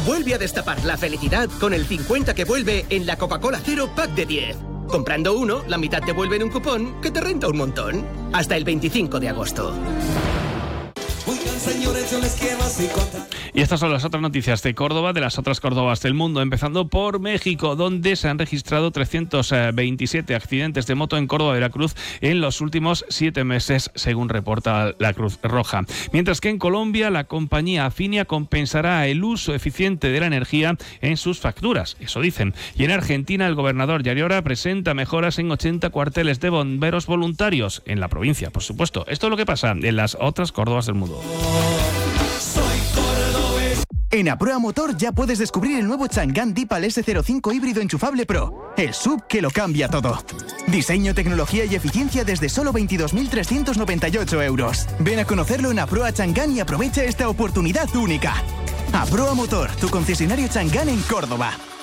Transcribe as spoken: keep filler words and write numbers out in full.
Vuelve a destapar la felicidad con el cincuenta que vuelve en la Coca-Cola Cero Pack de diez. Comprando uno, la mitad te vuelve en un cupón que te renta un montón. Hasta el veinticinco de agosto. Y estas son las otras noticias de Córdoba, de las otras Córdobas del mundo, empezando por México, donde se han registrado trescientos veintisiete accidentes de moto en Córdoba y Veracruz en los últimos siete meses, según reporta la Cruz Roja. Mientras que en Colombia, la compañía Afinia compensará el uso eficiente de la energía en sus facturas, eso dicen. Y en Argentina, el gobernador Yariora presenta mejoras en ochenta cuarteles de bomberos voluntarios, en la provincia, por supuesto. Esto es lo que pasa en las otras Córdobas del mundo. En Aproa Motor ya puedes descubrir el nuevo Chang'an Deepal ese cero cinco híbrido enchufable Pro, el S U V que lo cambia todo. Diseño, tecnología y eficiencia desde solo veintidós mil trescientos noventa y ocho euros. Ven a conocerlo en Aproa Chang'an y aprovecha esta oportunidad única. Aproa Motor, tu concesionario Chang'an en Córdoba.